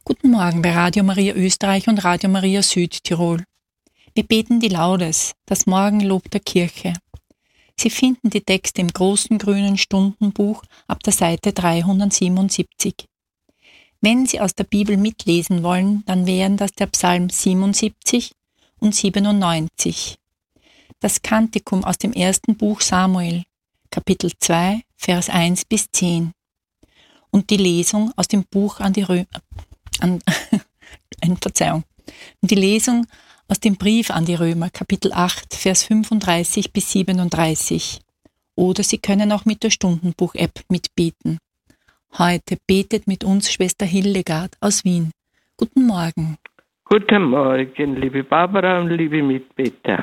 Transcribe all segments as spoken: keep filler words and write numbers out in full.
Guten Morgen bei Radio Maria Österreich und Radio Maria Südtirol. Wir beten die Laudes, das Morgenlob der Kirche. Sie finden die Texte im großen grünen Stundenbuch ab der Seite dreihundertsiebenundsiebzig. Wenn Sie aus der Bibel mitlesen wollen, dann wären das der Psalm siebenundsiebzig und siebenundneunzig. Das Kantikum aus dem ersten Buch Samuel, Kapitel zwei, Vers eins bis zehn. Und die Lesung aus dem Buch an die Römer, an, Verzeihung, und die Lesung aus dem Brief an die Römer, Kapitel acht, Vers fünfunddreißig bis siebenunddreißig. Oder Sie können auch mit der Stundenbuch-App mitbeten. Heute betet mit uns Schwester Hildegard aus Wien. Guten Morgen. Guten Morgen, liebe Barbara und liebe Mitbeter.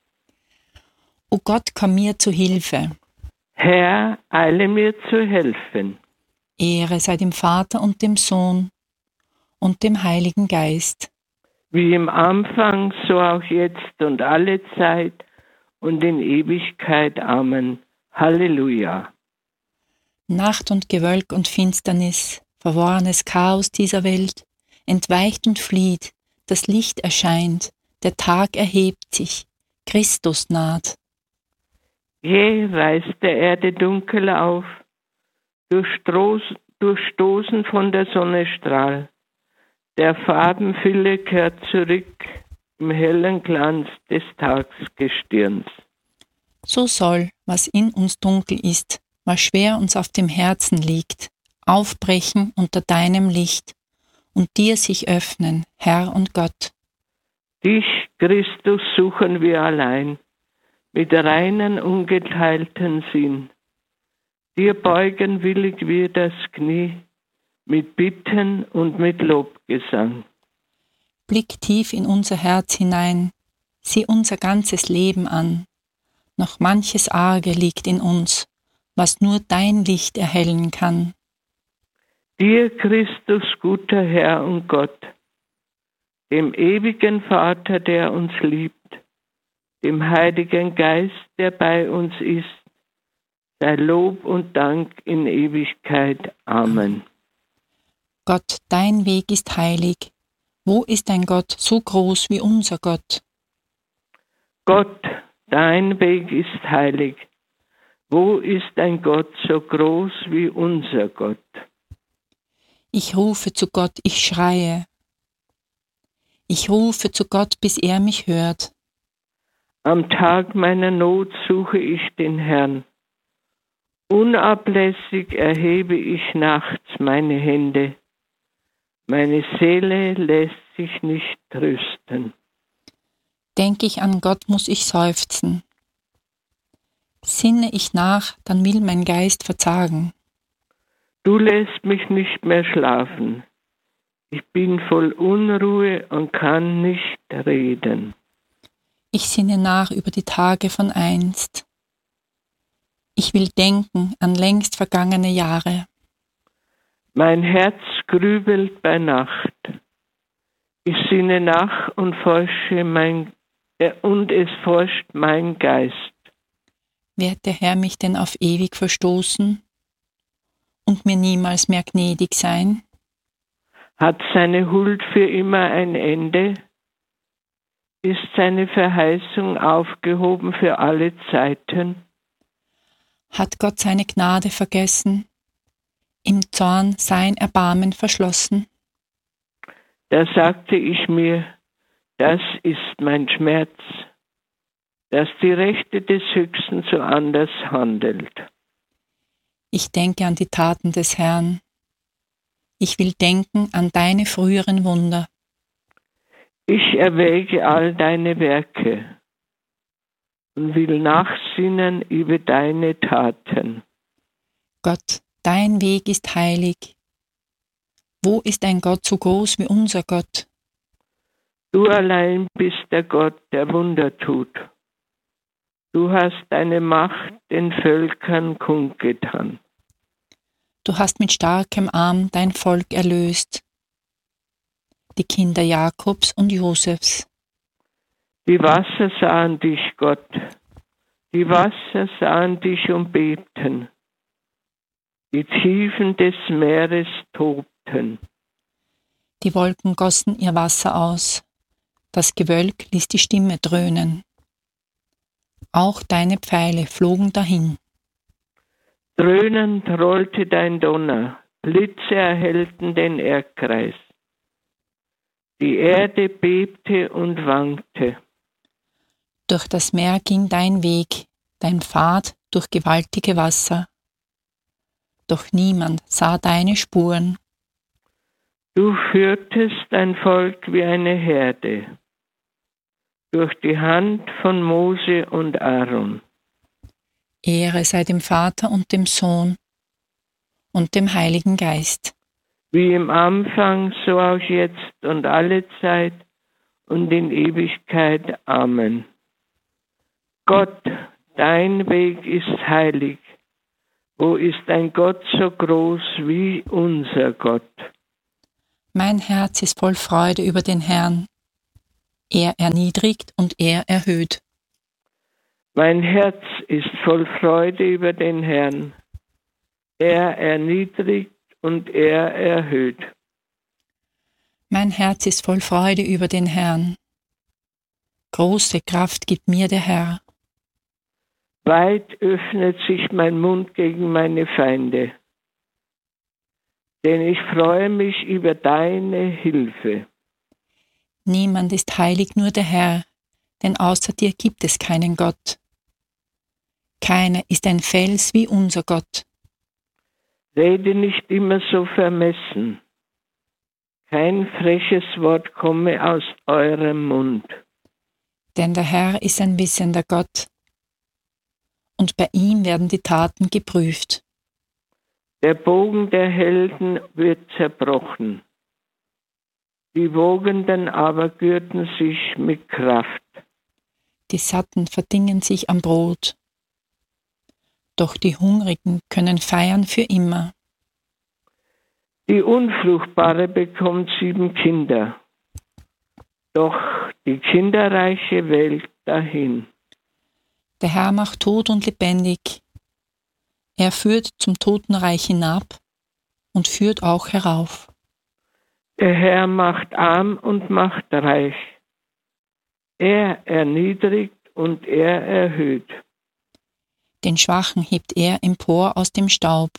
O Gott, komm mir zu Hilfe. Herr, eile mir zu helfen. Ehre sei dem Vater und dem Sohn und dem Heiligen Geist. Wie im Anfang, so auch jetzt und alle Zeit und in Ewigkeit. Amen. Halleluja. Nacht und Gewölk und Finsternis, verworrenes Chaos dieser Welt, entweicht und flieht, das Licht erscheint, der Tag erhebt sich, Christus naht. Jäh reißt der Erde dunkel auf, durchstoßen von der Sonne Strahl. Der Farbenfülle kehrt zurück im hellen Glanz des Tagesgestirns. So soll, was in uns dunkel ist, was schwer uns auf dem Herzen liegt, aufbrechen unter deinem Licht und dir sich öffnen, Herr und Gott. Dich, Christus, suchen wir allein, mit reinen, ungeteilten Sinn. Dir beugen willig wir das Knie, mit Bitten und mit Lobgesang. Blick tief in unser Herz hinein, sieh unser ganzes Leben an. Noch manches Arge liegt in uns, was nur dein Licht erhellen kann. Dir, Christus, guter Herr und Gott, dem ewigen Vater, der uns liebt, dem Heiligen Geist, der bei uns ist, sei Lob und Dank in Ewigkeit. Amen. Gott, dein Weg ist heilig. Wo ist ein Gott so groß wie unser Gott? Gott, dein Weg ist heilig. Wo ist ein Gott so groß wie unser Gott? Ich rufe zu Gott, ich schreie. Ich rufe zu Gott, bis er mich hört. Am Tag meiner Not suche ich den Herrn. Unablässig erhebe ich nachts meine Hände. Meine Seele lässt sich nicht trösten. Denk ich an Gott, muss ich seufzen. Sinne ich nach, dann will mein Geist verzagen. Du lässt mich nicht mehr schlafen. Ich bin voll Unruhe und kann nicht reden. Ich sinne nach über die Tage von einst. Ich will denken an längst vergangene Jahre. Mein Herz grübelt bei Nacht. Ich sinne nach und forsche mein äh, und es forscht mein Geist. Wird der Herr mich denn auf ewig verstoßen und mir niemals mehr gnädig sein? Hat seine Huld für immer ein Ende? Ist seine Verheißung aufgehoben für alle Zeiten? Hat Gott seine Gnade vergessen? Im Zorn sein Erbarmen verschlossen? Da sagte ich mir, das ist mein Schmerz, dass die Rechte des Höchsten so anders handelt. Ich denke an die Taten des Herrn. Ich will denken an deine früheren Wunder. Ich erwäge all deine Werke und will nachsinnen über deine Taten. Gott, dein Weg ist heilig. Wo ist ein Gott so groß wie unser Gott? Du allein bist der Gott, der Wunder tut. Du hast deine Macht den Völkern kundgetan. Du hast mit starkem Arm dein Volk erlöst, die Kinder Jakobs und Josefs. Die Wasser sahen dich, Gott, die Wasser sahen dich und bebten. Die Tiefen des Meeres tobten. Die Wolken gossen ihr Wasser aus, das Gewölk ließ die Stimme dröhnen. Auch deine Pfeile flogen dahin. Dröhnend rollte dein Donner, Blitze erhellten den Erdkreis. Die Erde bebte und wankte. Durch das Meer ging dein Weg, dein Pfad durch gewaltige Wasser. Doch niemand sah deine Spuren. Du führtest dein Volk wie eine Herde, durch die Hand von Mose und Aaron. Ehre sei dem Vater und dem Sohn und dem Heiligen Geist. Wie im Anfang, so auch jetzt und alle Zeit und in Ewigkeit. Amen. Gott, dein Weg ist heilig. Wo ist ein Gott so groß wie unser Gott? Mein Herz ist voll Freude über den Herrn. Er erniedrigt und er erhöht. Mein Herz ist voll Freude über den Herrn. Er erniedrigt und er erhöht. Mein Herz ist voll Freude über den Herrn. Große Kraft gibt mir der Herr. Weit öffnet sich mein Mund gegen meine Feinde, denn ich freue mich über deine Hilfe. Niemand ist heilig, nur der Herr, denn außer dir gibt es keinen Gott. Keiner ist ein Fels wie unser Gott. Rede nicht immer so vermessen. Kein freches Wort komme aus eurem Mund. Denn der Herr ist ein wissender Gott, und bei ihm werden die Taten geprüft. Der Bogen der Helden wird zerbrochen. Die Wogenden aber gürten sich mit Kraft. Die Satten verdingen sich am Brot. Doch die Hungrigen können feiern für immer. Die Unfruchtbare bekommt sieben Kinder. Doch die kinderreiche Welt dahin. Der Herr macht tot und lebendig. Er führt zum Totenreich hinab und führt auch herauf. Der Herr macht arm und macht reich. Er erniedrigt und er erhöht. Den Schwachen hebt er empor aus dem Staub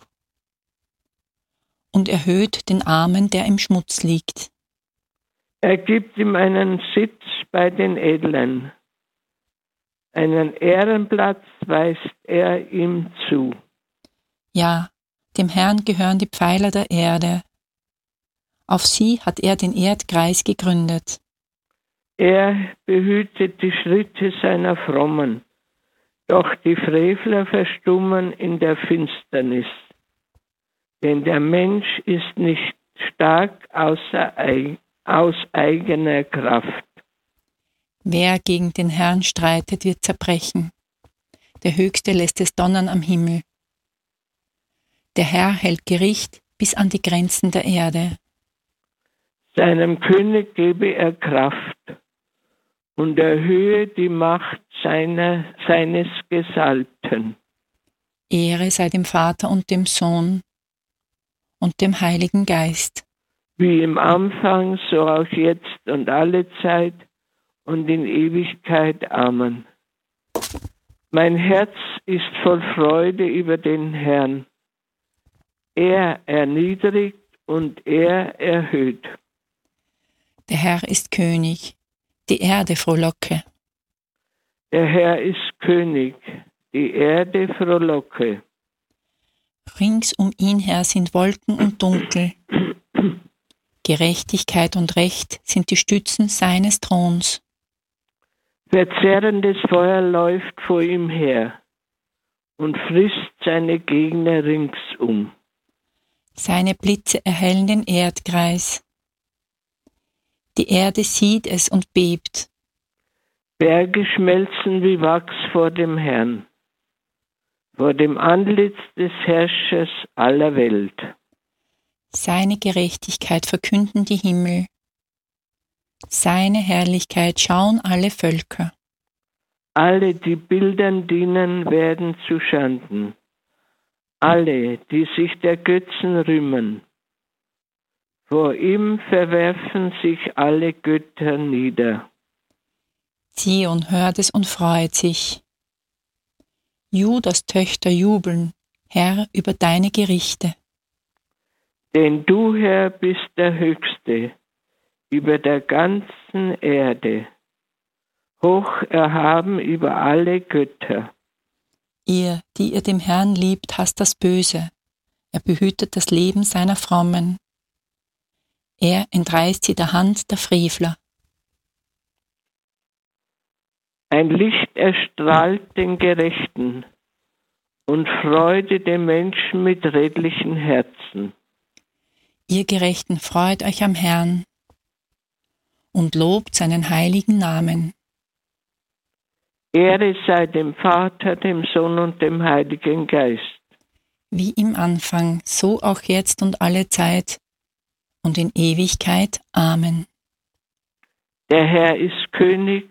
und erhöht den Armen, der im Schmutz liegt. Er gibt ihm einen Sitz bei den Edlen. Einen Ehrenplatz weist er ihm zu. Ja, dem Herrn gehören die Pfeiler der Erde. Auf sie hat er den Erdkreis gegründet. Er behütet die Schritte seiner Frommen, doch die Frevler verstummen in der Finsternis. Denn der Mensch ist nicht stark außer, aus eigener Kraft. Wer gegen den Herrn streitet, wird zerbrechen. Der Höchste lässt es donnern am Himmel. Der Herr hält Gericht bis an die Grenzen der Erde. Seinem König gebe er Kraft und erhöhe die Macht seiner, seines Gesalbten. Ehre sei dem Vater und dem Sohn und dem Heiligen Geist. Wie im Anfang, so auch jetzt und alle Zeit und in Ewigkeit. Amen. Mein Herz ist voll Freude über den Herrn. Er erniedrigt und er erhöht. Der Herr ist König, die Erde frohlocke. Der Herr ist König, die Erde frohlocke. Rings um ihn her sind Wolken und Dunkel. Gerechtigkeit und Recht sind die Stützen seines Throns. Verzehrendes Feuer läuft vor ihm her und frisst seine Gegner ringsum. Seine Blitze erhellen den Erdkreis. Die Erde sieht es und bebt. Berge schmelzen wie Wachs vor dem Herrn, vor dem Antlitz des Herrschers aller Welt. Seine Gerechtigkeit verkünden die Himmel. Seine Herrlichkeit schauen alle Völker. Alle, die Bildern dienen, werden zu Schanden. Alle, die sich der Götzen rühmen. Vor ihm verwerfen sich alle Götter nieder. Zion hört es und freut sich. Judas Töchter jubeln, Herr, über deine Gerichte. Denn du, Herr, bist der Höchste über der ganzen Erde, hoch erhaben über alle Götter. Ihr, die ihr dem Herrn liebt, hasst das Böse. Er behütet das Leben seiner Frommen. Er entreißt sie der Hand der Frevler. Ein Licht erstrahlt den Gerechten und Freude den Menschen mit redlichen Herzen. Ihr Gerechten, freut euch am Herrn und lobt seinen heiligen Namen. Ehre sei dem Vater, dem Sohn und dem Heiligen Geist. Wie im Anfang, so auch jetzt und alle Zeit und in Ewigkeit. Amen. Der Herr ist König,